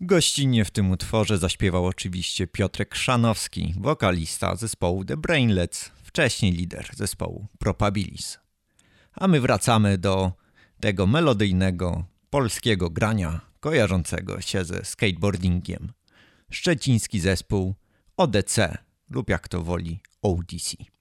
Gościnnie w tym utworze zaśpiewał oczywiście Piotrek Chrzanowski, wokalista zespołu The Brainlets, wcześniej lider zespołu Propabilis. A my wracamy do tego melodyjnego, polskiego grania kojarzącego się ze skateboardingiem. Szczeciński zespół ODC lub jak to woli ODC.